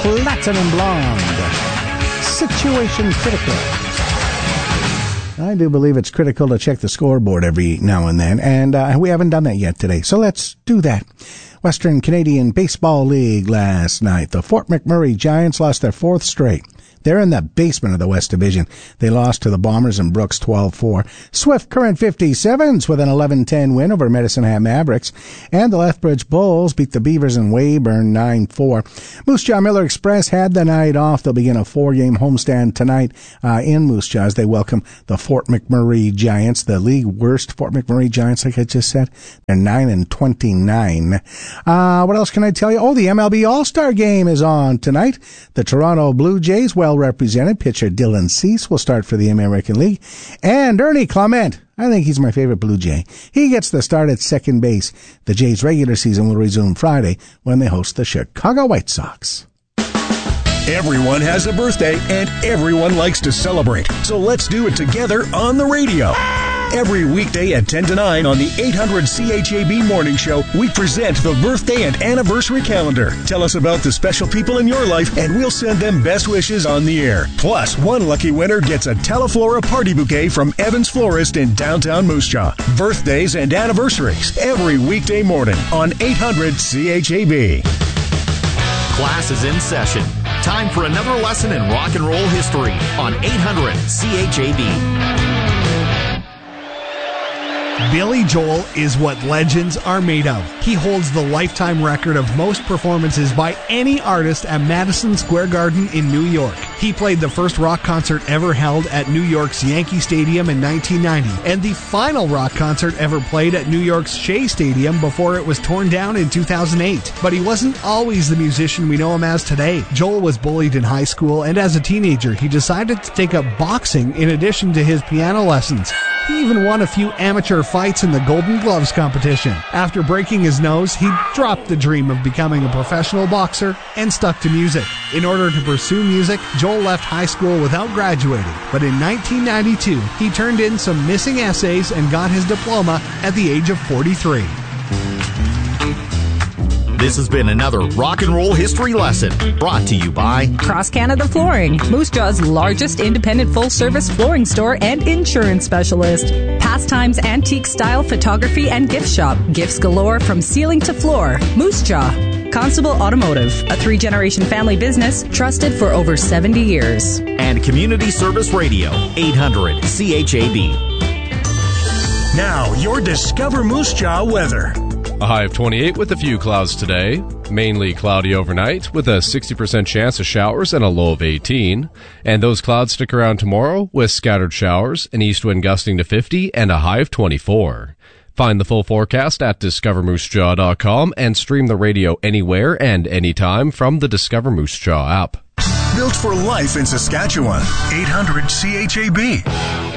Platinum Blonde. Situation Critical. I do believe it's critical to check the scoreboard every now and then, and we haven't done that yet today, so let's do that. Western Canadian Baseball League last night. The Fort McMurray Giants lost their 4th straight. They're in the basement of the West Division. They lost to the Bombers and Brooks 12-4. Swift Current 57s with an 11-10 win over Medicine Hat Mavericks. And the Lethbridge Bulls beat the Beavers in Weyburn 9-4. Moose Jaw Miller Express had the night off. They'll begin a 4-game homestand tonight in Moose Jaw as they welcome the Fort McMurray Giants, the league worst Fort McMurray Giants, like I just said. They're 9-29. What else can I tell you? Oh, the MLB All-Star Game is on tonight. The Toronto Blue Jays, well represented. Pitcher Dylan Cease will start for the American League. And Ernie Clement, I think he's my favorite Blue Jay. He gets the start at second base. The Jays' regular season will resume Friday when they host the Chicago White Sox. Everyone has a birthday and everyone likes to celebrate. So let's do it together on the radio. Every weekday at 10 to 9 on the 800 CHAB Morning Show, we present the birthday and anniversary calendar. Tell us about the special people in your life, and we'll send them best wishes on the air. Plus, one lucky winner gets a Teleflora party bouquet from Evans Florist in downtown Moose Jaw. Birthdays and anniversaries every weekday morning on 800 CHAB. Class is in session. Time for another lesson in rock and roll history on 800 CHAB. Billy Joel is what legends are made of. He holds the lifetime record of most performances by any artist at Madison Square Garden in New York. He played the first rock concert ever held at New York's Yankee Stadium in 1990, and the final rock concert ever played at New York's Shea Stadium before it was torn down in 2008. But he wasn't always the musician we know him as today. Joel was bullied in high school, and as a teenager, he decided to take up boxing in addition to his piano lessons. He even won a few amateur fights in the Golden Gloves competition. After breaking his nose, he dropped the dream of becoming a professional boxer and stuck to music. In order to pursue music, Joel left high school without graduating, but in 1992, he turned in some missing essays and got his diploma at the age of 43. This has been another rock and roll history lesson brought to you by Cross Canada Flooring, Moose Jaw's largest independent full-service flooring store and insurance specialist. Pastimes Antique Style Photography and Gift Shop. Gifts galore from ceiling to floor. Moose Jaw. Constable Automotive, a 3-generation family business trusted for over 70 years. And Community Service Radio, 800 CHAB. Now, your Discover Moose Jaw weather. A high of 28 with a few clouds today. Mainly cloudy overnight with a 60% chance of showers and a low of 18. And those clouds stick around tomorrow with scattered showers, an east wind gusting to 50 and a high of 24. Find the full forecast at discovermoosejaw.com and stream the radio anywhere and anytime from the Discover Moose Jaw app. Built for life in Saskatchewan. 800 CHAB.